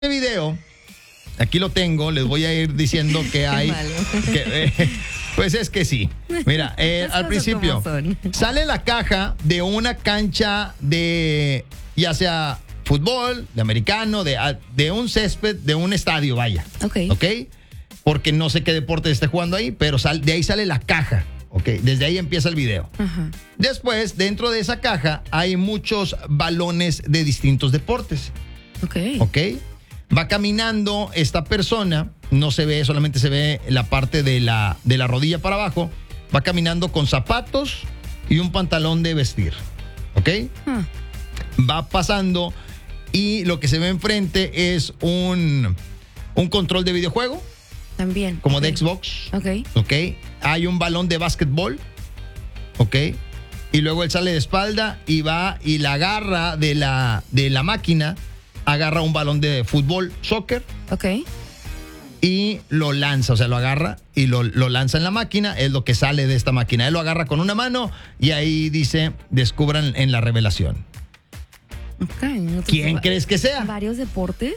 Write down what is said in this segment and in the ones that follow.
video, aquí lo tengo, les voy a ir diciendo que hay. Pues es que sí. Mira, al principio sale la caja de una cancha de, ya sea fútbol, de americano, de un césped, de un estadio, vaya. Ok. Porque no sé qué deporte esté jugando ahí, pero de ahí sale la caja. Ok, desde ahí empieza el video. Después, dentro de esa caja, hay muchos balones de distintos deportes. Ok. Va caminando esta persona, no se ve, solamente se ve la parte de la rodilla para abajo. Va caminando con zapatos y un pantalón de vestir. ¿Ok? Va pasando y lo que se ve enfrente es un control de videojuego. También. Como de Xbox. Ok. Hay un balón de básquetbol. Ok. Y luego él sale de espalda y va y la agarra de la máquina. Agarra un balón de fútbol, soccer. Ok. Y lo lanza, o sea, lo agarra y lo lanza en la máquina. Es lo que sale de esta máquina. Él lo agarra con una mano y ahí dice, descubran en la revelación. Ok. ¿Quién crees que sea? ¿Varios deportes?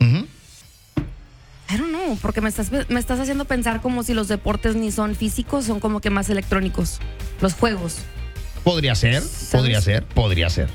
I don't know, porque me estás haciendo pensar como si los deportes ni son físicos, son como que más electrónicos. Los juegos. Podría ser, podría ser.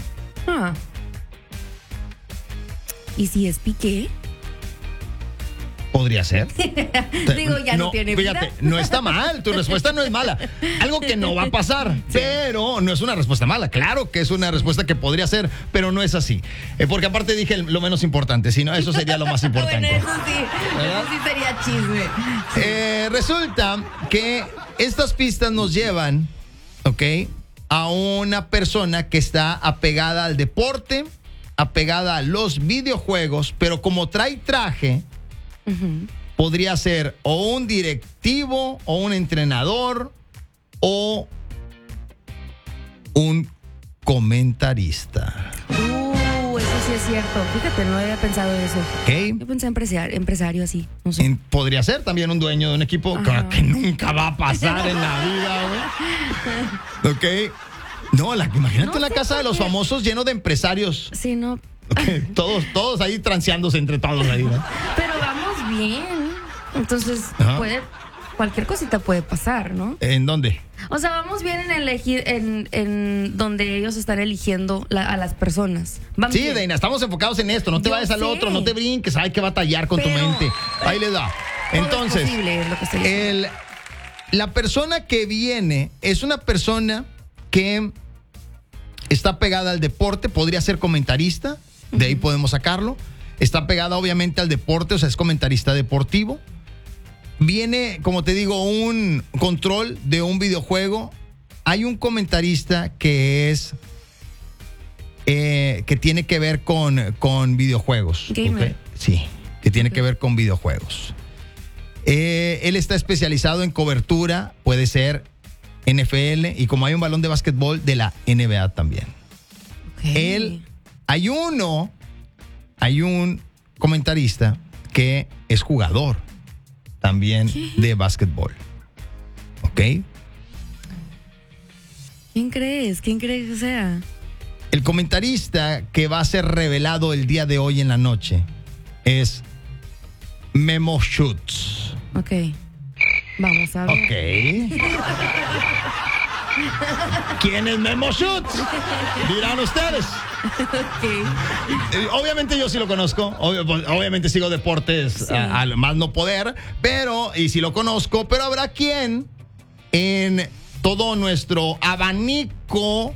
¿Y si es Piqué? Podría ser. Digo, ya no tiene vida. Fíjate, no está mal, tu respuesta no es mala. Algo que no va a pasar, pero no es una respuesta mala. Claro que es una respuesta que podría ser, pero no es así. Porque aparte dije lo menos importante, sino eso sería lo más importante. Bueno, eso sí sería chisme. Resulta que estas pistas nos llevan, ¿ok?, a una persona que está apegada al deporte, apegada a los videojuegos, pero como trae traje, podría ser o un directivo, o un entrenador, o un comentarista. Eso sí es cierto. Fíjate, no había pensado en eso. ¿Ok? Yo pensé empresario así. No sé. Podría ser también un dueño de un equipo que nunca va a pasar en la vida, güey. ¿Ok? No, imagínate la casa de los famosos lleno de empresarios. Sí, no. Okay, todos ahí transeándose entre todos ahí, ¿no? Pero vamos bien. Entonces, cualquier cosita puede pasar, ¿no? ¿En dónde? O sea, vamos bien en elegir, en donde ellos están eligiendo a las personas. Sí, Deina, estamos enfocados en esto. No te vayas al otro, no te brinques. Hay que batallar con tu mente. Ahí les da. Entonces, es posible, es lo que estoy diciendo. la persona que viene es una persona que está pegada al deporte, podría ser comentarista. De ahí podemos sacarlo. Está pegada obviamente al deporte, o sea, es comentarista deportivo. Viene, como te digo, un control de un videojuego. Hay un comentarista que es que tiene que ver con videojuegos. Gamer. Sí, que tiene que ver con videojuegos. Él está especializado en cobertura, puede ser NFL, y como hay un balón de básquetbol, de la NBA también. Hay un comentarista que es jugador también de básquetbol. ¿Ok? ¿Quién crees que sea? El comentarista que va a ser revelado el día de hoy en la noche es Memo Schutz. Ok. Vamos a ver. Ok. ¿Quién es Memo Schutz? Dirán ustedes. Obviamente yo sí lo conozco. Obviamente sigo deportes al más no poder. Y sí lo conozco. Pero habrá quien en todo nuestro abanico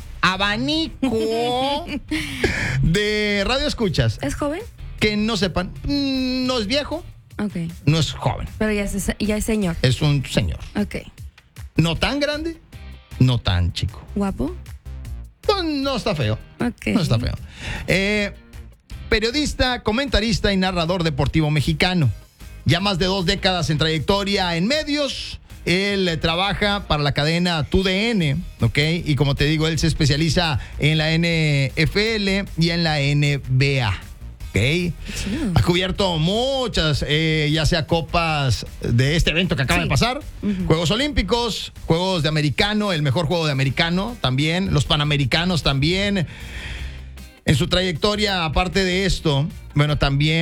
de radio escuchas. ¿Es joven? Que no sepan, no es viejo. Ok. No es joven. Pero ya es señor. Es un señor. Ok. No tan grande, no tan chico. ¿Guapo? No está feo. Ok. No está feo. Periodista, comentarista y narrador deportivo mexicano. Ya más de 2 décadas en trayectoria en medios. Él trabaja para la cadena TUDN, ¿ok? Y como te digo, él se especializa en la NFL y en la NBA. Okay. Ha cubierto muchas, ya sea copas de este evento que acaba de pasar, Juegos Olímpicos, Juegos de Americano, el mejor juego de Americano también, los Panamericanos también. En su trayectoria, aparte de esto, bueno, también